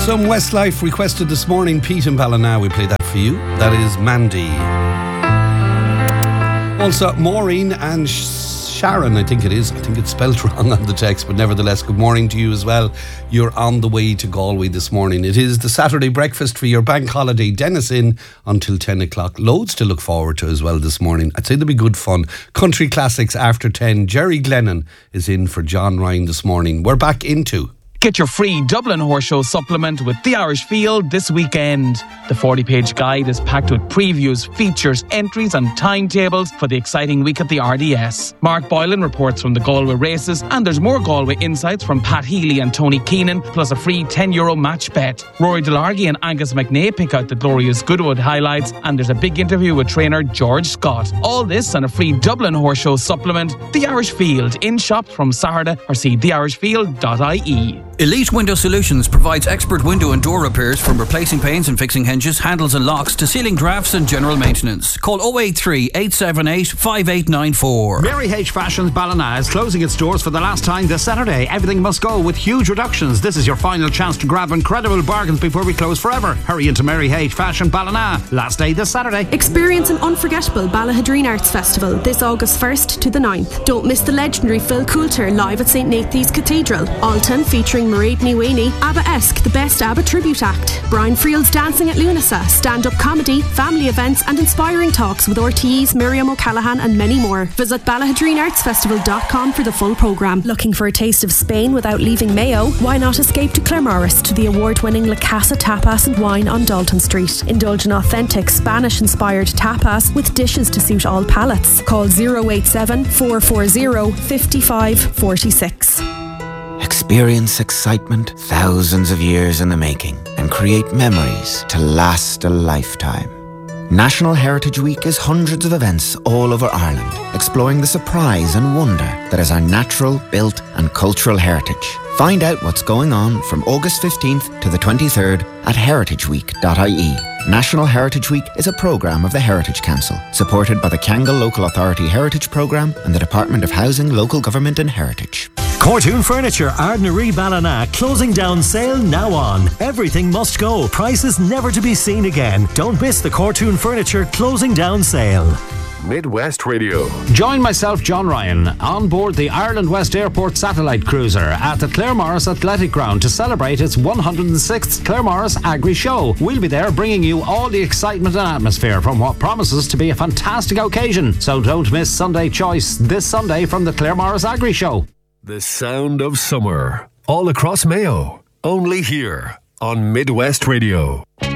Some Westlife requested this morning. Pete and Ballina, we play that for you. That is Mandy. Also, Maureen and Sharon, I think it is. I think it's spelled wrong on the text, but nevertheless, good morning to you as well. You're on the way to Galway this morning. It is the Saturday breakfast for your bank holiday. Dennis in until 10 o'clock. Loads to look forward to as well this morning. I'd say there'll be good fun. Country classics after 10. Jerry Glennon is in for John Ryan this morning. We're back into... Get your free Dublin Horse Show supplement with The Irish Field this weekend. The 40-page guide is packed with previews, features, entries and timetables for the exciting week at the RDS. Mark Boylan reports from the Galway races, and there's more Galway insights from Pat Healy and Tony Keenan, plus a free €10 match bet. Rory Delargy and Angus McNay pick out the glorious Goodwood highlights, and there's a big interview with trainer George Scott. All this and a free Dublin Horse Show supplement, The Irish Field, in shops from Saturday, or see theirishfield.ie. Elite Window Solutions provides expert window and door repairs, from replacing panes and fixing hinges, handles and locks to sealing drafts and general maintenance. Call 083 878 5894. Mary H Fashions Ballina is closing its doors for the last time this Saturday. Everything must go with huge reductions. This is your final chance to grab incredible bargains before we close forever. Hurry into Mary H Fashion Ballina. Last day this Saturday. Experience an unforgettable Ballahadreen Arts Festival this August 1st to the 9th. Don't miss the legendary Phil Coulter live at St Nathan's Cathedral. Alton featuring Mairead Niwini, ABBA-esque The Best ABBA Tribute Act, Brian Friel's Dancing at Lunasa, stand-up comedy, family events and inspiring talks with RTE's Miriam O'Callaghan and many more. Visit BallahadreenArtsFestival.com for the full programme. Looking for a taste of Spain without leaving Mayo? Why not escape to Claremorris to the award-winning La Casa Tapas and Wine on Dalton Street. Indulge in authentic Spanish-inspired tapas with dishes to suit all palates. Call 087 440 5546. Experience excitement thousands of years in the making and create memories to last a lifetime. National Heritage Week is hundreds of events all over Ireland, exploring the surprise and wonder that is our natural, built and cultural heritage. Find out what's going on from August 15th to the 23rd at heritageweek.ie. National Heritage Week is a programme of the Heritage Council, supported by the Kangol Local Authority Heritage Programme and the Department of Housing, Local Government and Heritage. Cortoon Furniture, Ardnaree Ballina, closing down sale now on. Everything must go, prices never to be seen again. Don't miss the Cortoon Furniture closing down sale. Midwest Radio. Join myself, John Ryan, on board the Ireland West Airport satellite cruiser at the Claremorris Athletic Ground to celebrate its 106th Claremorris Agri Show. We'll be there bringing you all the excitement and atmosphere from what promises to be a fantastic occasion. So don't miss Sunday Choice this Sunday from the Claremorris Agri Show. The sound of summer all across Mayo. Only here on Midwest Radio.